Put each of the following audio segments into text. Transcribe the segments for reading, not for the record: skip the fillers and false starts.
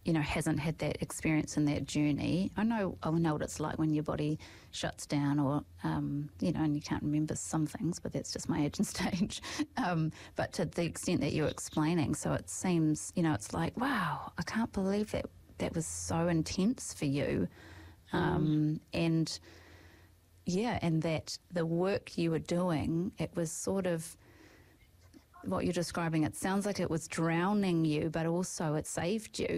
hasn't had that experience in that journey, I know what it's like when your body shuts down or, and you can't remember some things, but that's just my age and stage. But to the extent that you're explaining, so it seems, it's like, wow, I can't believe that was so intense for you. And that the work you were doing, it was sort of what you're describing. It sounds like it was drowning you, but also it saved you.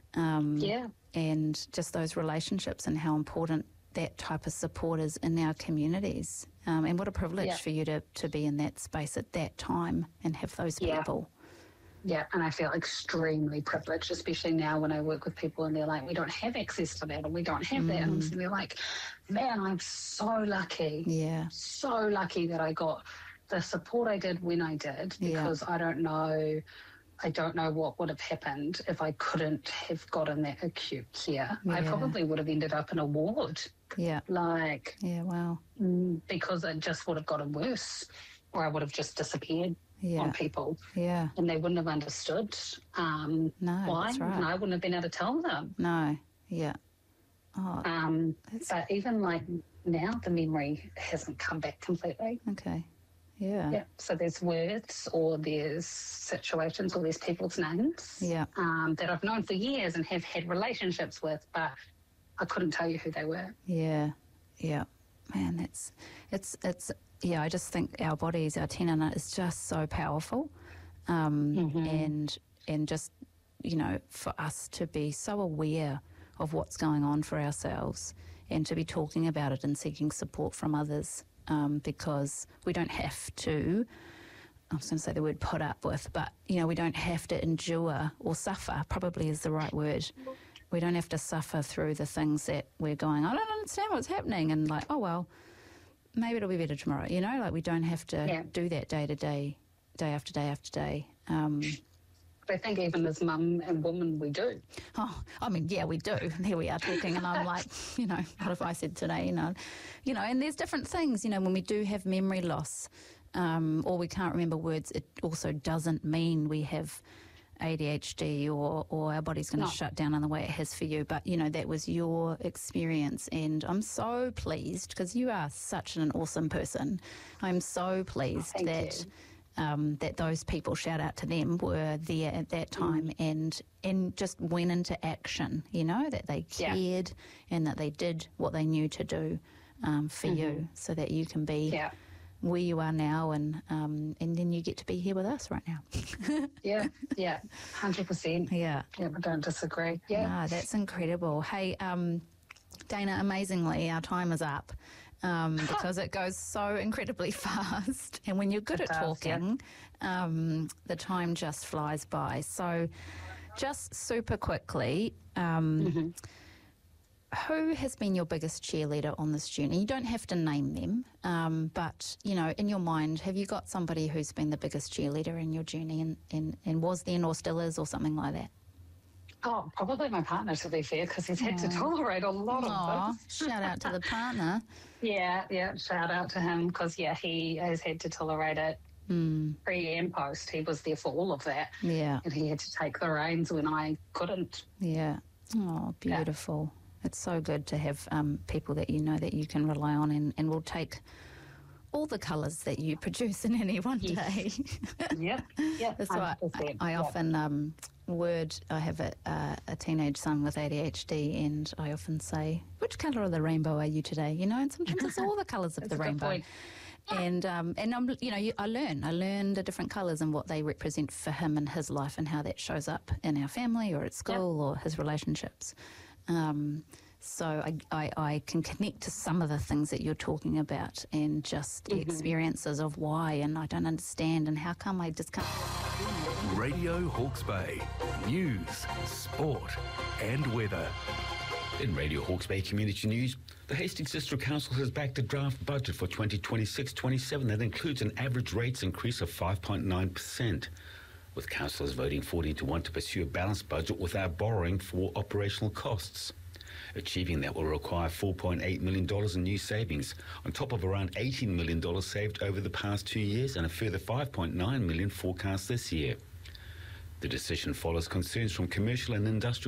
And just those relationships and how important that type of support is in our communities. And what a privilege for you to be in that space at that time and have those people. Yeah, and I feel extremely privileged, especially now when I work with people and they're like, we don't have access to that or we don't have that. And they're like, man, I'm so lucky. Yeah. So lucky that I got the support I did when I did, because I don't know what would have happened if I couldn't have gotten that acute care. I probably would have ended up in a ward. Yeah. Wow. Because it just would have gotten worse, or I would have just disappeared on people. Yeah. And they wouldn't have understood why. That's right. And I wouldn't have been able to tell them. No. Yeah. Oh, but even like now, the memory hasn't come back completely. Okay. Yeah. So there's words or there's situations or there's people's names that I've known for years and have had relationships with, but I couldn't tell you who they were. Yeah. Yeah. Man, it's I just think our bodies, our tinana is just so powerful. And just, for us to be so aware of what's going on for ourselves and to be talking about it and seeking support from others. Because we don't have to, I was going to say the word put up with, but, we don't have to endure or suffer, probably is the right word. We don't have to suffer through the things that we're going, I don't understand what's happening, and like, oh, well, maybe it'll be better tomorrow, like we don't have to do that day to day, day after day after day. I think even as mum and woman, we do. Oh, I mean, yeah, we do. And here we are talking, and I'm like, what have I said today? And there's different things, when we do have memory loss, or we can't remember words, it also doesn't mean we have ADHD or our body's going to shut down in the way it has for you. But, that was your experience, and I'm so pleased because you are such an awesome person. I'm so pleased that those people, shout out to them, were there at that time and just went into action, that they cared and that they did what they knew to do for you so that you can be where you are now and then you get to be here with us right now. 100%. Yeah, I don't disagree. No, that's incredible. Hey, Dana, amazingly, our time is up. Because it goes so incredibly fast. And when you're good at talking, the time just flies by. So just super quickly, who has been your biggest cheerleader on this journey? You don't have to name them, but, in your mind, have you got somebody who's been the biggest cheerleader in your journey and was then or still is or something like that? Oh, probably my partner, to be fair, because he's had to tolerate a lot of this. Shout out to the partner. Yeah, shout out to him because, he has had to tolerate it pre and post. He was there for all of that. Yeah. And he had to take the reins when I couldn't. Yeah. Oh, beautiful. Yeah. It's so good to have people that that you can rely on and will take all the colours that you produce in any one day. Yeah. That's why I often... I have a teenage son with ADHD, and I often say, which colour of the rainbow are you today? And sometimes it's all the colours of the rainbow. And I learn the different colours and what they represent for him and his life and how that shows up in our family or at school or his relationships. So I can connect to some of the things that you're talking about and just the experiences of why, and I don't understand, and how come I just can't. Radio Hawke's Bay. News, sport and weather. In Radio Hawke's Bay Community News, the Hastings District Council has backed a draft budget for 2026-27 that includes an average rates increase of 5.9%, with councillors voting 14-1 to pursue a balanced budget without borrowing for operational costs. Achieving that will require $4.8 million in new savings, on top of around $18 million saved over the past 2 years and a further $5.9 million forecast this year. The decision follows concerns from commercial and industrial